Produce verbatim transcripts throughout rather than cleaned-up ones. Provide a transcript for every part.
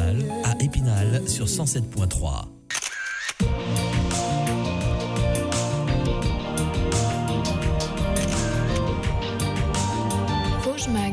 Estival à Épinal sur cent sept point trois. Vosges Mag.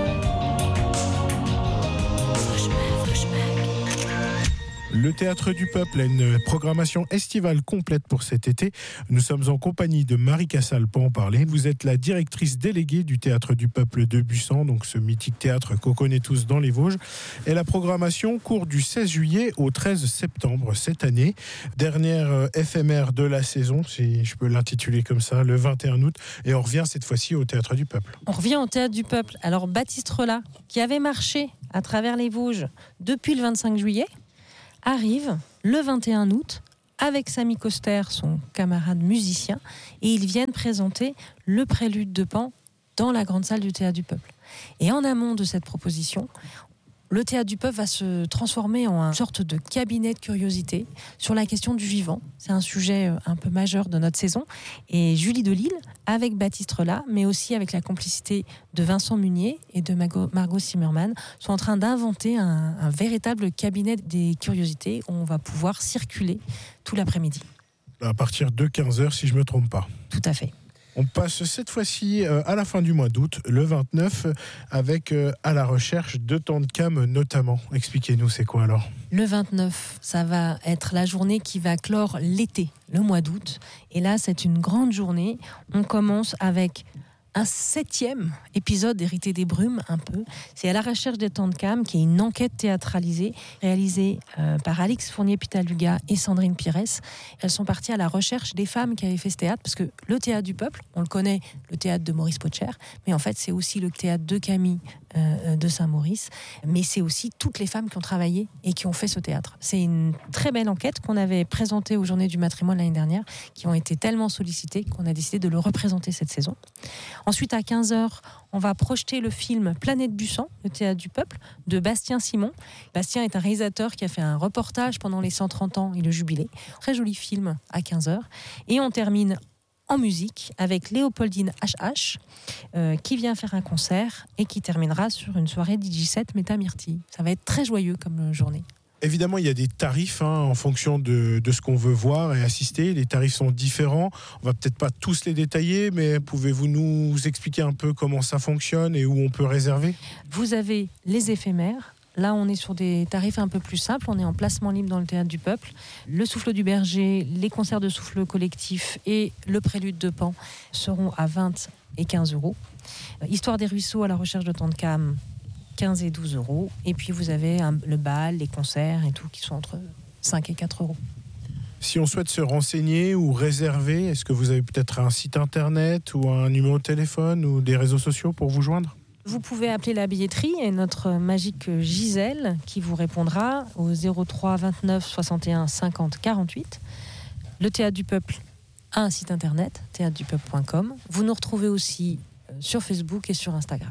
Le Théâtre du Peuple a une programmation estivale complète pour cet été. Nous sommes en compagnie de Marie Cassal pour en parler. Vous êtes la directrice déléguée du Théâtre du Peuple de Busan, donc ce mythique théâtre qu'on connaît tous dans les Vosges. Et la programmation court du seize juillet au treize septembre cette année. Dernière éphémère de la saison, si je peux l'intituler comme ça, le vingt et un août. Et on revient cette fois-ci au Théâtre du Peuple. On revient au Théâtre du Peuple. Alors Baptiste Relat, qui avait marché à travers les Vosges depuis le vingt-cinq juillet, arrive le vingt et un août avec Samy Coster, son camarade musicien, et ils viennent présenter le Prélude de Pan dans la grande salle du Théâtre du Peuple. Et en amont de cette proposition, le Théâtre du Peuple va se transformer en une sorte de cabinet de curiosité sur la question du vivant. C'est un sujet un peu majeur de notre saison. Et Julie Delisle, avec Baptiste Relat, mais aussi avec la complicité de Vincent Munier et de Margot, Margot Zimmermann, sont en train d'inventer un, un véritable cabinet des curiosités où on va pouvoir circuler tout l'après-midi. À partir de quinze heures, si je ne me trompe pas. Tout à fait. On passe cette fois-ci à la fin du mois d'août, le vingt-neuf, avec à la recherche de temps de cam notamment. Expliquez-nous, c'est quoi alors ? Le vingt-neuf, ça va être la journée qui va clore l'été, le mois d'août. Et là, c'est une grande journée. On commence avec un septième épisode hérité des brumes, un peu. C'est À la recherche des temps de cam, qui est une enquête théâtralisée, réalisée euh, par Alix Fournier-Pitaluga et Sandrine Pires. Elles sont parties à la recherche des femmes qui avaient fait ce théâtre, parce que le Théâtre du Peuple, on le connaît, le théâtre de Maurice Potcher, mais en fait, c'est aussi le théâtre de Camille euh, de Saint-Maurice, mais c'est aussi toutes les femmes qui ont travaillé et qui ont fait ce théâtre. C'est une très belle enquête qu'on avait présentée aux Journées du Matrimoine l'année dernière, qui ont été tellement sollicitées qu'on a décidé de le représenter cette saison. Ensuite, à quinze heures, on va projeter le film Planète Busan, le Théâtre du Peuple, de Bastien Simon. Bastien est un réalisateur qui a fait un reportage pendant les cent trente ans et le jubilé. Très joli film à quinze heures. Et on termine en musique avec Léopoldine H H, euh, qui vient faire un concert et qui terminera sur une soirée D J set Métamyrtille. Ça va être très joyeux comme journée. Évidemment, il y a des tarifs hein, en fonction de, de ce qu'on veut voir et assister. Les tarifs sont différents. On va peut-être pas tous les détailler, mais pouvez-vous nous expliquer un peu comment ça fonctionne et où on peut réserver ? Vous avez les éphémères. Là, on est sur des tarifs un peu plus simples. On est en placement libre dans le Théâtre du Peuple. Le Souffle du Berger, les concerts de souffle collectif et le Prélude de Pan seront à vingt et quinze euros. Histoire des ruisseaux à la recherche de temps de cam, quinze et douze euros. Et puis vous avez un, le bal, les concerts et tout qui sont entre cinq et quatre euros. Si on souhaite se renseigner ou réserver, est-ce que vous avez peut-être un site internet ou un numéro de téléphone ou des réseaux sociaux pour vous joindre ? Vous pouvez appeler la billetterie et notre magique Gisèle qui vous répondra au zéro trois vingt-neuf soixante et un cinquante quarante-huit. Le Théâtre du Peuple a un site internet, théâtre du peuple point com. Vous nous retrouvez aussi sur Facebook et sur Instagram.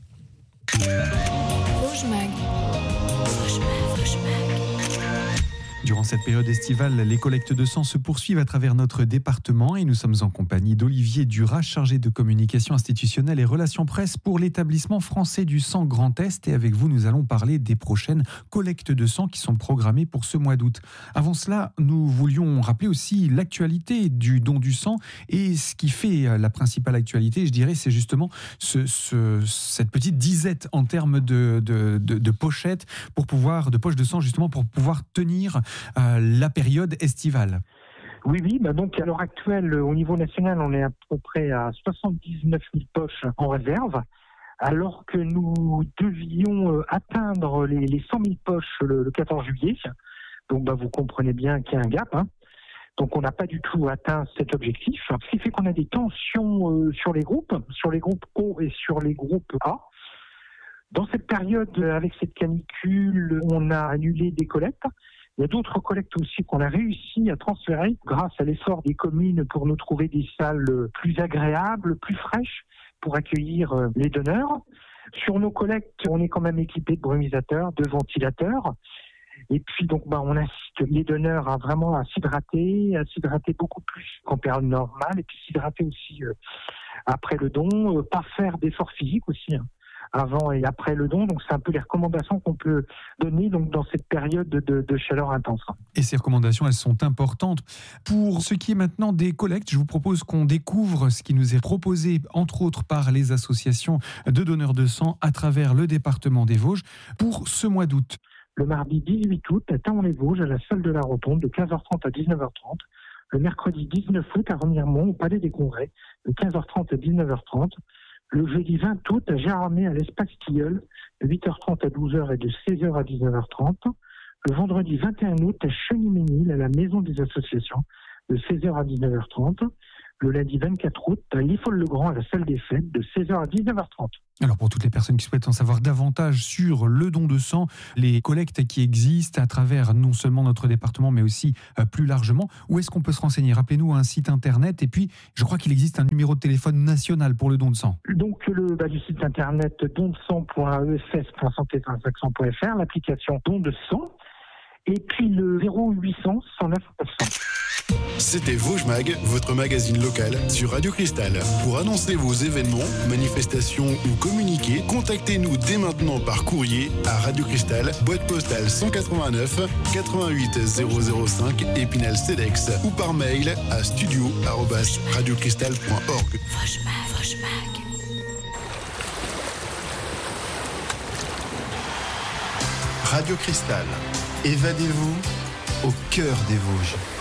Vosges Mag. Vosges Mag. Vosges Mag. Durant cette période estivale, les collectes de sang se poursuivent à travers notre département et nous sommes en compagnie d'Olivier Duras, chargé de communication institutionnelle et relations presse pour l'établissement français du sang Grand Est. Et avec vous, nous allons parler des prochaines collectes de sang qui sont programmées pour ce mois d'août. Avant cela, nous voulions rappeler aussi l'actualité du don du sang et ce qui fait la principale actualité, je dirais, c'est justement ce, ce, cette petite disette en termes de, de, de, de pochettes pour pouvoir, de poches de sang justement pour pouvoir tenir Euh, la période estivale. Oui, oui. Bah donc à l'heure actuelle, au niveau national, on est à peu près à soixante-dix-neuf mille poches en réserve, alors que nous devions atteindre les, les cent mille poches le, le quatorze juillet. Donc bah, vous comprenez bien qu'il y a un gap. Hein. Donc on n'a pas du tout atteint cet objectif, ce qui fait qu'on a des tensions euh, sur les groupes, sur les groupes O et sur les groupes A. Dans cette période, avec cette canicule, on a annulé des collectes. Il y a d'autres collectes aussi qu'on a réussi à transférer grâce à l'effort des communes pour nous trouver des salles plus agréables, plus fraîches pour accueillir les donneurs. Sur nos collectes, on est quand même équipé de brumisateurs, de ventilateurs. Et puis donc bah, on incite les donneurs à vraiment à s'hydrater, à s'hydrater beaucoup plus qu'en période normale, et puis s'hydrater aussi euh, après le don, euh, pas faire d'efforts physiques aussi. Hein. avant et après le don. Donc c'est un peu les recommandations qu'on peut donner donc dans cette période de, de, de chaleur intense. Et ces recommandations, elles sont importantes. Pour ce qui est maintenant des collectes, je vous propose qu'on découvre ce qui nous est proposé, entre autres par les associations de donneurs de sang à travers le département des Vosges pour ce mois d'août. Le mardi dix-huit août à Thaon-les-Vosges, à la salle de la Rotonde, de quinze heures trente à dix-neuf heures trente. Le mercredi dix-neuf août à Remiremont, au Palais des Congrès, de quinze heures trente à dix-neuf heures trente. Le jeudi vingt août à Gérardmer, à l'Espace Tilleul, de huit heures trente à douze heures et de seize heures à dix-neuf heures trente. Le vendredi vingt et un août à Cheny-Ménil, à la Maison des Associations, de seize heures à dix-neuf heures trente. Le lundi vingt-quatre août à Liffol-le-Grand, à la salle des fêtes, de seize heures à dix-neuf heures trente. Alors pour toutes les personnes qui souhaitent en savoir davantage sur le don de sang, les collectes qui existent à travers non seulement notre département mais aussi euh, plus largement, où est-ce qu'on peut se renseigner? Rappelez-nous un site internet et puis je crois qu'il existe un numéro de téléphone national pour le don de sang. Donc le, bah, le site internet don de sang point e s s point santé sans accent point f r, l'application don de sang et puis le zéro huit cents cent neuf neuf cents. C'était Vosges Mag, votre magazine local sur Radio Cristal. Pour annoncer vos événements, manifestations ou communiquer, contactez-nous dès maintenant par courrier à Radio Cristal, boîte postale cent quatre-vingt-neuf quatre-vingt-huit zéro zéro cinq Épinal Cedex ou par mail à studio arobase radiocristal point org. Vosges Mag, Vosges Mag. Radio Cristal, évadez-vous au cœur des Vosges.